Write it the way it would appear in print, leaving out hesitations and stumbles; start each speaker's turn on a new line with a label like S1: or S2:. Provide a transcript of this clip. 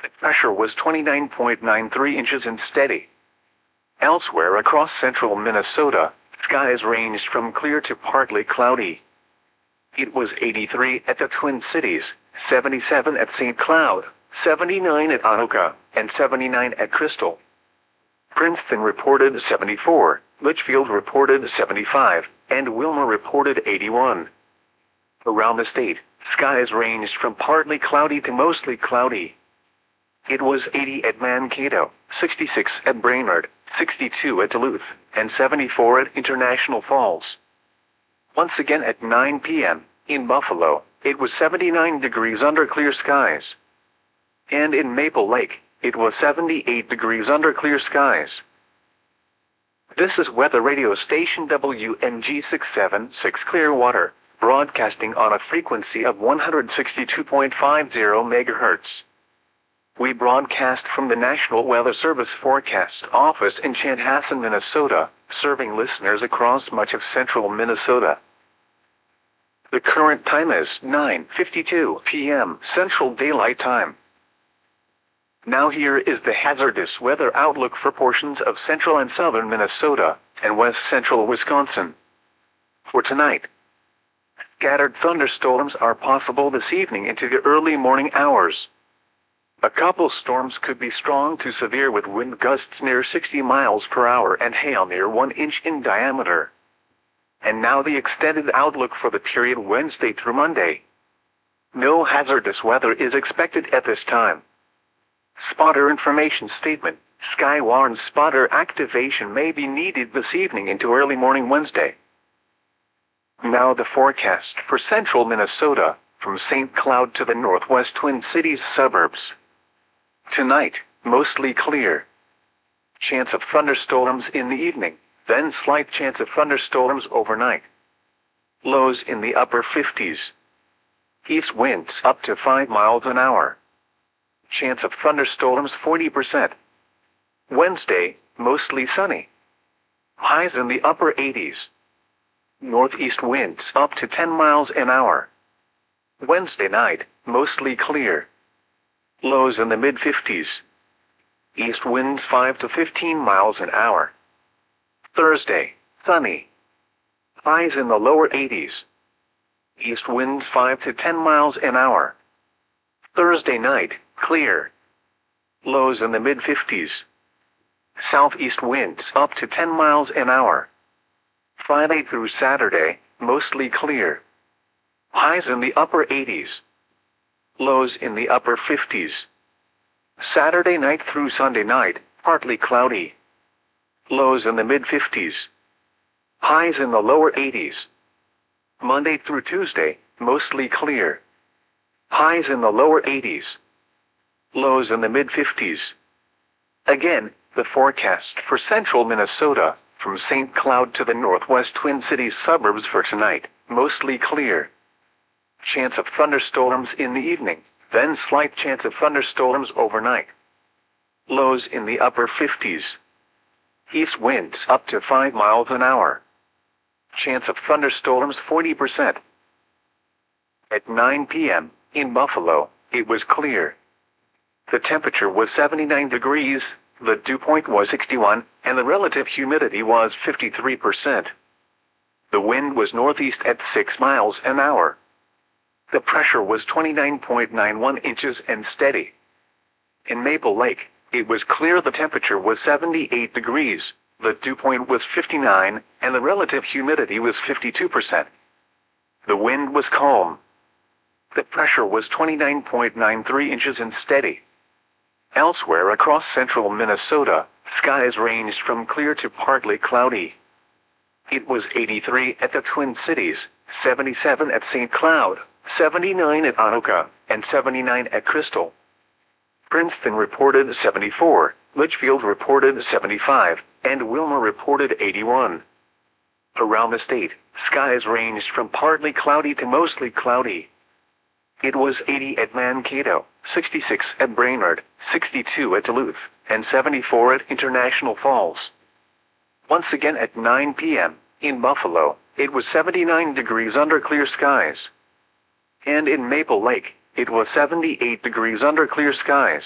S1: The pressure was 29.93 inches and steady. Elsewhere across central Minnesota, skies ranged from clear to partly cloudy. It was 83 at the Twin Cities, 77 at St. Cloud, 79 at Anoka, and 79 at Crystal. Princeton reported 74, Litchfield reported 75, and Wilmer reported 81. Around the state, skies ranged from partly cloudy to mostly cloudy. It was 80 at Mankato, 66 at Brainerd, 62 at Duluth, and 74 at International Falls. Once again at 9 p.m., in Buffalo, it was 79 degrees under clear skies. And in Maple Lake, it was 78 degrees under clear skies. This is weather radio station WNG 676 Clearwater, broadcasting on a frequency of 162.50 MHz. We broadcast from the National Weather Service Forecast Office in Chanhassen, Minnesota, serving listeners across much of central Minnesota. The current time is 9:52 p.m. Central Daylight Time. Now here is the hazardous weather outlook for portions of central and southern Minnesota and west central Wisconsin. For tonight, scattered thunderstorms are possible this evening into the early morning hours. A couple storms could be strong to severe with wind gusts near 60 miles per hour and hail near 1 inch in diameter. And now the extended outlook for the period Wednesday through Monday. No hazardous weather is expected at this time. Spotter information statement: Skywarn spotter activation may be needed this evening into early morning Wednesday. Now the forecast for central Minnesota, from St. Cloud to the northwest Twin Cities suburbs. Tonight, mostly clear. Chance of thunderstorms in the evening, then slight chance of thunderstorms overnight. Lows in the upper 50s. East winds up to 5 miles an hour. Chance of thunderstorms 40%. Wednesday, mostly sunny. Highs in the upper 80s. Northeast winds up to 10 miles an hour. Wednesday night, mostly clear. Lows in the mid-50s. East winds 5 to 15 miles an hour. Thursday, sunny. Highs in the lower 80s. East winds 5 to 10 miles an hour. Thursday night, clear. Lows in the mid-50s. Southeast winds up to 10 miles an hour. Friday through Saturday, mostly clear. Highs in the upper 80s. Lows in the upper 50s. Saturday night through Sunday night, partly cloudy. Lows in the mid-50s. Highs in the lower 80s. Monday through Tuesday, mostly clear. Highs in the lower 80s. Lows in the mid-50s. Again, the forecast for central Minnesota, from St. Cloud to the northwest Twin Cities suburbs for tonight, mostly clear. Chance of thunderstorms in the evening, then slight chance of thunderstorms overnight. Lows in the upper 50s. East winds up to 5 miles an hour. Chance of thunderstorms 40%. At 9 p.m., in Buffalo, it was clear. The temperature was 79 degrees, the dew point was 61, and the relative humidity was 53%. The wind was northeast at 6 miles an hour. The pressure was 29.91 inches and steady. In Maple Lake, it was clear. The temperature was 78 degrees, the dew point was 59, and the relative humidity was 52%. The wind was calm. The pressure was 29.93 inches and steady. Elsewhere across central Minnesota, skies ranged from clear to partly cloudy. It was 83 at the Twin Cities, 77 at St. Cloud, 79 at Anoka, and 79 at Crystal. Princeton reported 74, Litchfield reported 75, and Wilmer reported 81. Around the state, skies ranged from partly cloudy to mostly cloudy. It was 80 at Mankato, 66 at Brainerd, 62 at Duluth, and 74 at International Falls. Once again at 9 p.m., in Buffalo, it was 79 degrees under clear skies. And in Maple Lake, it was 78 degrees under clear skies.